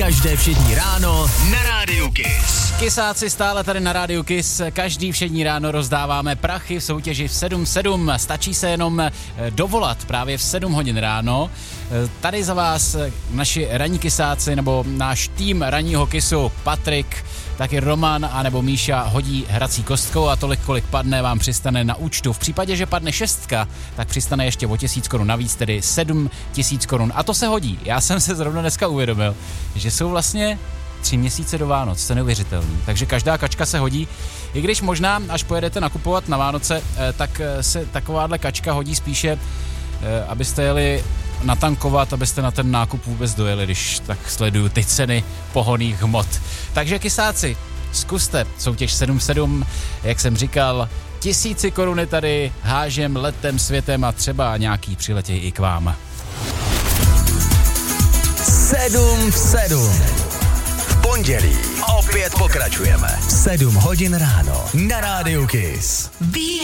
každé všední ráno na Rádiu Kiss. Kysáci stále tady na Rádiu Kiss. Každý všední ráno rozdáváme prachy v soutěži v 7.7. Stačí se jenom dovolat právě v 7 hodin ráno. Tady za vás naši ranní kysáci nebo náš tým ranního Kissu Patrik, taky Roman a nebo Míša hodí hrací kostkou a tolik, kolik padne, vám přistane na účtu. V případě, že padne 6, tak přistane ještě o 1000 korun navíc, tedy 7000 korun. A to se hodí. Já jsem se zrovna dneska uvědomil, že jsou vlastně 3 měsíce do Vánoc, to je neuvěřitelný. Takže každá kačka se hodí, i když možná, až pojedete nakupovat na Vánoce, tak se takováhle kačka hodí spíše, abyste jeli natankovat, abyste na ten nákup vůbec dojeli, když tak sleduju ty ceny pohonných hmot. Takže kysáci, zkuste soutěž 7.7, jak jsem říkal, 1000 koruny tady hážem letem, světem a třeba nějaký přiletěj i k vám. 7.7. V pondělí opět pokračujeme. 7 hodin ráno na Rádiu Kiss.